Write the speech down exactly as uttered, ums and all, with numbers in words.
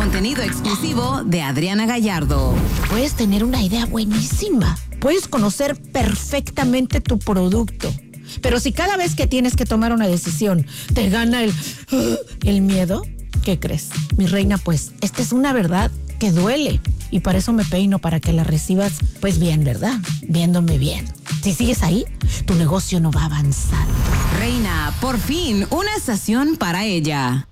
contenido exclusivo de Adriana Gallardo. Puedes tener una idea buenísima. Puedes conocer perfectamente tu producto. Pero si cada vez que tienes que tomar una decisión te gana el, el miedo, ¿qué crees? Mi reina, pues, esta es una verdad que duele. Y para eso me peino, para que la recibas, pues bien, ¿verdad? Viéndome bien. Si sigues ahí, tu negocio no va a avanzar. Reina, por fin, una estación para ella.